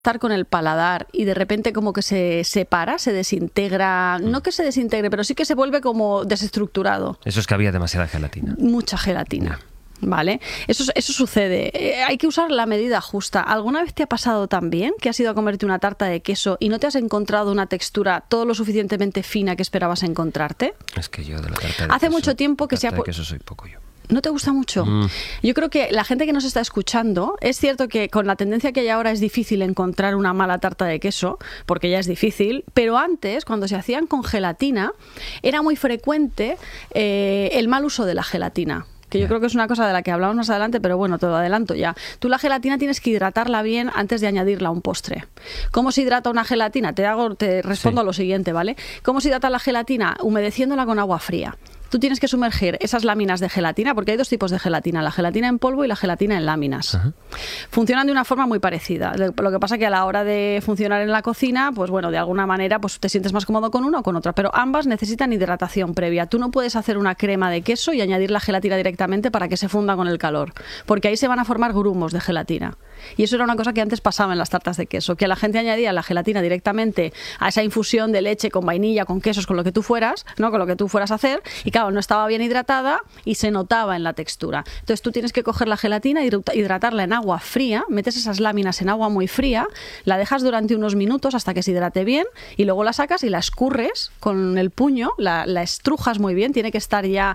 estar con el paladar y de repente como que se separa, se desintegra, no que se desintegre, pero sí que se vuelve como desestructurado. Eso es que había demasiada gelatina. Mucha gelatina. ¿Vale? Eso sucede. Hay que usar la medida justa. ¿Alguna vez te ha pasado también que has ido a comerte una tarta de queso y no te has encontrado una textura todo lo suficientemente fina que esperabas encontrarte? Es que yo de la tarta de Hace queso, mucho tiempo que tarta de queso soy poco yo. ¿No te gusta mucho? Yo creo que la gente que nos está escuchando, es cierto que con la tendencia que hay ahora es difícil encontrar una mala tarta de queso, porque ya es difícil, pero antes, cuando se hacían con gelatina, era muy frecuente el mal uso de la gelatina. Que yo creo que es una cosa de la que hablamos más adelante, pero bueno, te lo adelanto ya. Tú la gelatina tienes que hidratarla bien antes de añadirla a un postre. ¿Cómo se hidrata una gelatina? Te respondo a lo siguiente, ¿vale? ¿Cómo se hidrata la gelatina? Humedeciéndola con agua fría. Tú tienes que sumergir esas láminas de gelatina, porque hay dos tipos de gelatina, la gelatina en polvo y la gelatina en láminas. Ajá. Funcionan de una forma muy parecida. Lo que pasa que a la hora de funcionar en la cocina, pues bueno, de alguna manera pues te sientes más cómodo con una o con otra, pero ambas necesitan hidratación previa. Tú no puedes hacer una crema de queso y añadir la gelatina directamente para que se funda con el calor, porque ahí se van a formar grumos de gelatina. Y eso era una cosa que antes pasaba en las tartas de queso, que la gente añadía la gelatina directamente a esa infusión de leche con vainilla, con quesos, con lo que tú fueras, ¿no? Con lo que tú fueras a hacer, y claro, no estaba bien hidratada y se notaba en la textura. Entonces tú tienes que coger la gelatina, hidratarla en agua fría, metes esas láminas en agua muy fría, la dejas durante unos minutos hasta que se hidrate bien y luego la sacas y la escurres con el puño, la estrujas muy bien, tiene que estar ya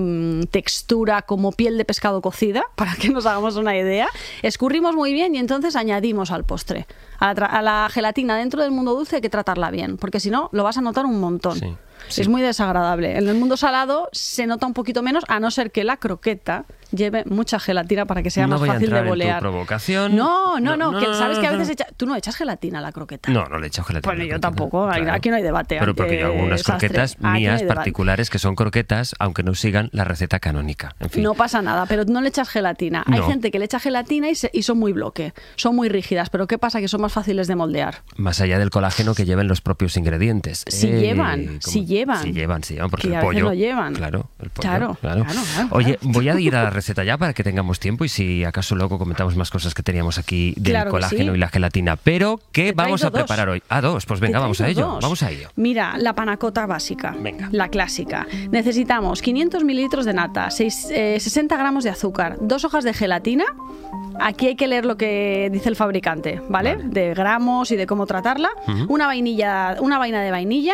en textura como piel de pescado cocida, para que nos hagamos una idea. Escurrimos muy bien y entonces añadimos al postre. A la gelatina dentro del mundo dulce hay que tratarla bien, porque si no lo vas a notar un montón. Sí. Sí. Es muy desagradable. En el mundo salado se nota un poquito menos, a no ser que la croqueta lleve mucha gelatina para que sea más fácil de bolear. En tu provocación. No, sabes que a veces tú no echas gelatina a la croqueta. No le he echado gelatina. Bueno, yo tampoco, claro. Aquí no hay debate. Pero porque yo hago unas croquetas mías particulares que son croquetas, aunque no sigan la receta canónica. En fin. No pasa nada, pero no le echas gelatina. Hay gente que le echa gelatina y son muy bloque, son muy rígidas, pero ¿qué pasa? Que son más fáciles de moldear. Más allá del colágeno que lleven los propios ingredientes. Si llevan, porque el pollo lo llevan. Claro, el pollo. Claro. Oye, voy a ir a la receta ya para que tengamos tiempo y si acaso luego comentamos más cosas que teníamos aquí del colágeno y la gelatina. Pero, ¿qué vamos a preparar hoy? Dos, pues venga, vamos a ello. Mira, la panacota básica, la clásica. Necesitamos 500 mililitros de nata, 60 gramos de azúcar, 2 hojas de gelatina. Aquí hay que leer lo que dice el fabricante, ¿vale? De gramos y de cómo tratarla. Una vaina de vainilla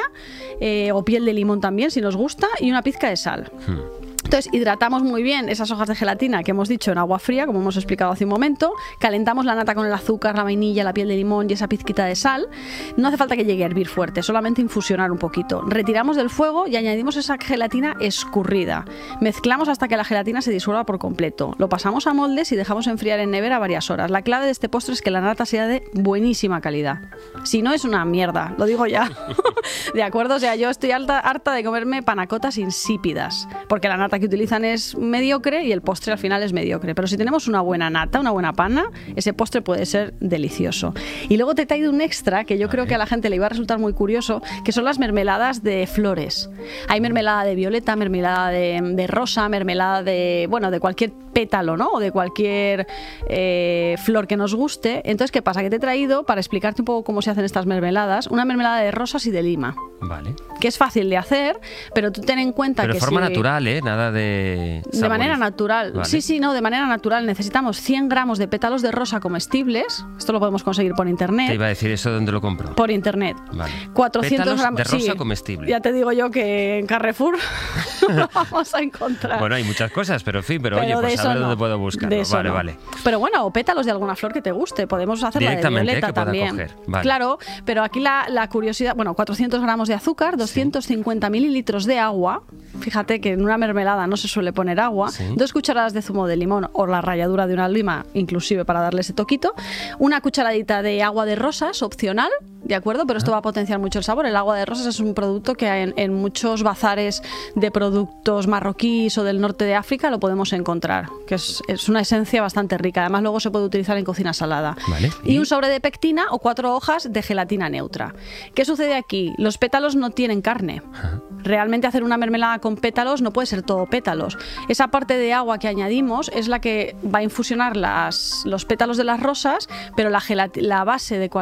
o piel de limón también, si nos gusta, y una pizca de sal. Entonces hidratamos muy bien esas hojas de gelatina que hemos dicho en agua fría, como hemos explicado hace un momento. Calentamos la nata con el azúcar, la vainilla, la piel de limón y esa pizquita de sal. No hace falta que llegue a hervir fuerte, solamente infusionar un poquito. Retiramos del fuego y añadimos esa gelatina escurrida. Mezclamos hasta que la gelatina se disuelva por completo. Lo pasamos a moldes y dejamos enfriar en nevera varias horas. La clave de este postre es que la nata sea de buenísima calidad. Si no, es una mierda, lo digo ya. ¿De acuerdo? O sea, yo estoy harta de comerme panacotas insípidas, porque la nata que utilizan es mediocre y el postre al final es mediocre. Pero si tenemos una buena nata, una buena pana, ese postre puede ser delicioso. Y luego te he traído un extra que yo creo que a la gente le iba a resultar muy curioso, que son las mermeladas de flores. Hay mermelada de violeta, mermelada de rosa, mermelada de cualquier pétalo, ¿no? O de cualquier flor que nos guste. Entonces, ¿qué pasa? Que te he traído, para explicarte un poco cómo se hacen estas mermeladas, una mermelada de rosas y de lima. Vale. Que es fácil de hacer, pero tú ten en cuenta pero que de forma natural, nada de sabores. De manera natural. Vale. Sí, de manera natural. Necesitamos 100 gramos de pétalos de rosa comestibles. Esto lo podemos conseguir por internet. Te iba a decir eso, ¿dónde lo compro? Por internet. Vale. 400 pétalos gramos de rosa comestible. Ya te digo yo que en Carrefour lo vamos a encontrar. Bueno, hay muchas cosas, pero oye, pues a ver dónde puedo buscarlo. Vale. Pero bueno, o pétalos de alguna flor que te guste. Podemos hacer la de violeta que también. Pueda coger. Vale. Claro, pero aquí la curiosidad, 400 gramos de azúcar, 250 mililitros de agua. Fíjate que en una mermelada no se suele poner agua. 2 cucharadas de zumo de limón o la ralladura de una lima, inclusive para darle ese toquito. Una cucharadita de agua de rosas, opcional. ¿de acuerdo? Pero esto va a potenciar mucho el sabor. El agua de rosas es un producto que en muchos bazares de productos marroquíes o del norte de África lo podemos encontrar, que es una esencia bastante rica. Además, luego se puede utilizar en cocina salada. Vale. Y un sobre de pectina o 4 hojas de gelatina neutra. ¿Qué sucede aquí? Los pétalos no tienen carne. Realmente hacer una mermelada con pétalos no puede ser todo pétalos. Esa parte de agua que añadimos es la que va a infusionar los pétalos de las rosas, pero la base de